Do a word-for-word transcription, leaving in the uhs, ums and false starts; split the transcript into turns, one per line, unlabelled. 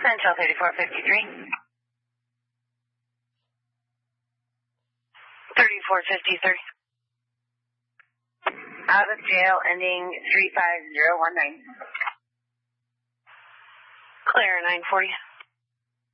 Central thirty-four fifty-three. thirty-four fifty-three. Out of jail, ending three five zero one nine.
Clear, nine forty.